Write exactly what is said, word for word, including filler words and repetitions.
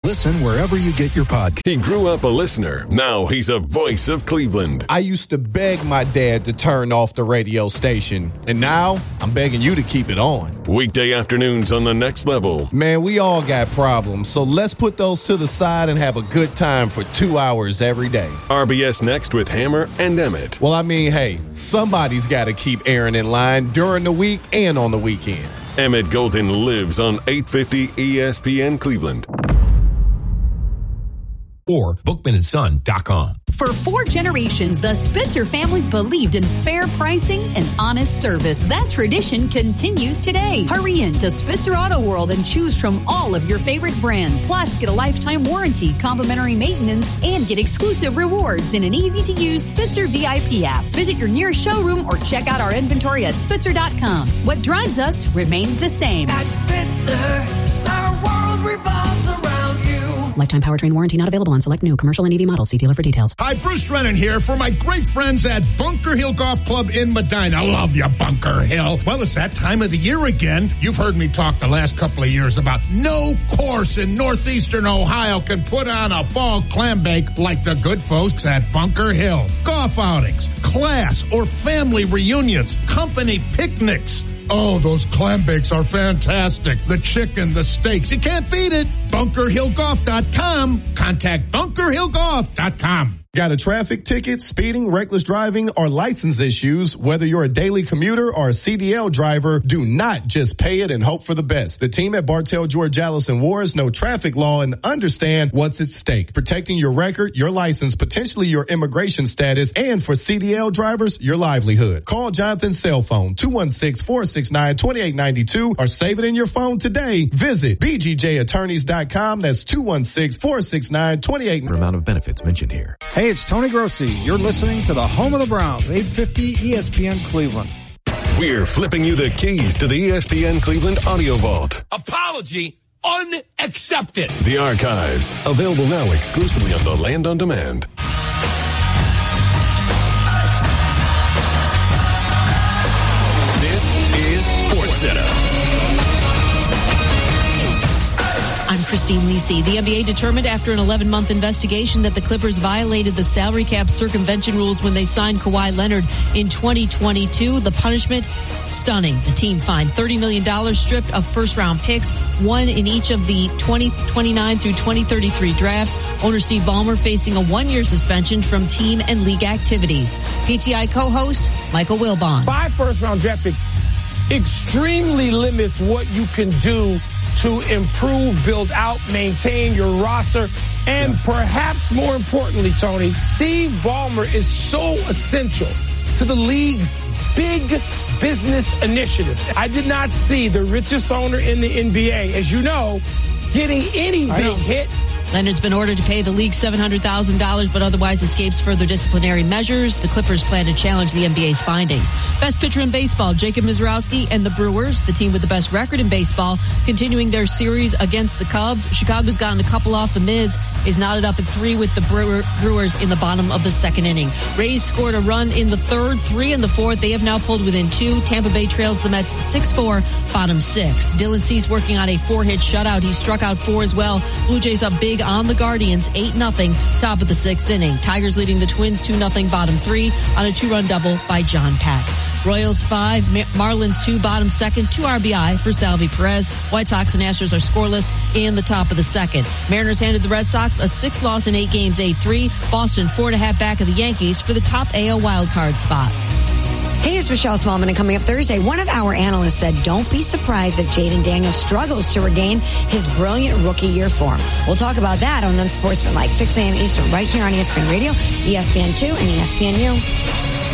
Listen wherever you get your podcast. He grew up a listener. Now he's a voice of Cleveland. I used to beg my dad to turn off the radio station, and now I'm begging you to keep it on. Weekday afternoons on The Next Level. Man, we all got problems, so let's put those to the side and have a good time for two hours every day. R B S Next with Hammer and Emmett. Well, I mean, hey, somebody's got to keep Aaron in line during the week and on the weekends. Emmett Golden lives on eight fifty E S P N Cleveland. Or bookman and son dot com. For four generations, the Spitzer families believed in fair pricing and honest service. That tradition continues today. Hurry in to Spitzer Auto World and choose from all of your favorite brands. Plus, get a lifetime warranty, complimentary maintenance, and get exclusive rewards in an easy-to-use Spitzer V I P app. Visit your nearest showroom or check out our inventory at Spitzer dot com. What drives us remains the same. At Spitzer, our world revolves around you. Lifetime powertrain warranty not available on select new commercial and E V models. See dealer for details. Hi, Bruce Drennan here for my great friends at Bunker Hill Golf Club in Medina. Love you, Bunker Hill. Well, it's that time of the year again. You've heard me talk the last couple of years about no course in northeastern Ohio can put on a fall clam bake like the good folks at Bunker Hill. Golf outings, class or family reunions, company picnics. Oh, those clam bakes are fantastic. The chicken, the steaks, you can't beat it. bunker hill golf dot com. Contact bunker hill golf dot com. Got a traffic ticket, speeding, reckless driving, or license issues? Whether you're a daily commuter or a C D L driver, do not just pay it and hope for the best. The team at Bartell, George, Alice, and Wars know traffic law and understand what's at stake. Protecting your record, your license, potentially your immigration status, and for C D L drivers, your livelihood. Call Jonathan's cell phone, two one six, four six nine, two eight nine two, or save it in your phone today. Visit b g j attorneys dot com. That's two one six, four six nine, two eight nine two. Amount of benefits mentioned here. Hey, it's Tony Grossi. You're listening to the home of the Browns, eight fifty E S P N Cleveland. We're flipping you the keys to the E S P N Cleveland Audio Vault. Apology unaccepted. The archives, available now exclusively on the Land on Demand. This is SportsCenter. I'm Christine Lisi. The N B A determined after an eleven-month investigation that the Clippers violated the salary cap circumvention rules when they signed Kawhi Leonard in twenty twenty-two. The punishment, stunning. The team fined thirty million dollars, stripped of first-round picks, one in each of the twenty twenty-nine through twenty thirty-three drafts. Owner Steve Ballmer facing a one-year suspension from team and league activities. P T I co-host Michael Wilbon. Five first-round draft picks extremely limits what you can do to improve, build out, maintain your roster, and yeah. perhaps more importantly, Tony, Steve Ballmer is so essential to the league's big business initiatives. I did not see the richest owner in the N B A, as you know, getting any big hit. Leonard's been ordered to pay the league seven hundred thousand dollars, but otherwise escapes further disciplinary measures. The Clippers plan to challenge the N B A's findings. Best pitcher in baseball, Jacob Mizrowski and the Brewers, the team with the best record in baseball, continuing their series against the Cubs. Chicago's gotten a couple off. The Miz is knotted up at three with the Brewer, Brewers in the bottom of the second inning. Rays scored a run in the third, three in the fourth. They have now pulled within two. Tampa Bay trails the Mets six four, bottom six. Dylan Cease working on a four-hit shutout. He struck out four as well. Blue Jays up big on the Guardians, eight nothing, top of the sixth inning. Tigers leading the Twins two nothing, bottom three on a two-run double by John Pack. Royals five, Marlins two, bottom second, two R B I for Salvi Perez. White Sox and Astros are scoreless in the top of the second. Mariners handed the Red Sox a six loss in eight games, eight three. Boston four and a half back of the Yankees for the top A L wildcard spot. Hey, it's Michelle Smallman, and coming up Thursday, one of our analysts said, don't be surprised if Jaden Daniels struggles to regain his brilliant rookie year form. We'll talk about that on Unsportsmanlike, six a.m. Eastern, right here on E S P N Radio, E S P N two, and E S P N U.